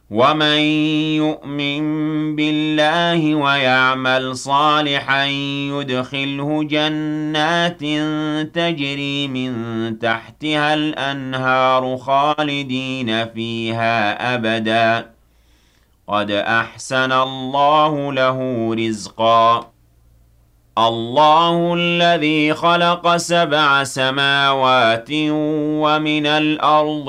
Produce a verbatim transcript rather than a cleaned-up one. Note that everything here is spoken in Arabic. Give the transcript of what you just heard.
وَمَن يُؤْمِن بِاللَّهِ وَيَعْمَلْ صَالِحًا يُدْخِلْهُ جَنَّاتٍ تَجْرِي مِن تَحْتِهَا الْأَنْهَارُ خَالِدِينَ فِيهَا أَبَدًا ۖ قَدْ أَحْسَنَ اللَّهُ لَهُ رِزْقًا. اللَّهُ الَّذِي خَلَقَ سَبْعَ سَمَاوَاتٍ وَمِنَ الْأَرْضِ